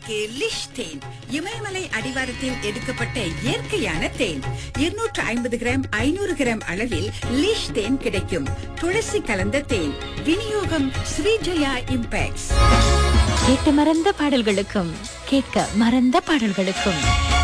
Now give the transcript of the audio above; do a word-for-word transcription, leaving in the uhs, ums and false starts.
தேனுக்கு லிஷ் தேன். இமயமலை அடிவாரத்தில் எடுக்கப்பட்ட இயற்கையான தேன். இருநூற்று ஐம்பது கிராம் ஐநூறு கிராம் அளவில் லிஷ் தேன் கிடைக்கும். துளசி கலந்த தேன். விநியோகம் ஸ்ரீஜயா இம்பேக்ட்ஸ். கேட்டு மறந்த பாடல்களுக்கும் கேட்க மறந்த பாடல்களுக்கும்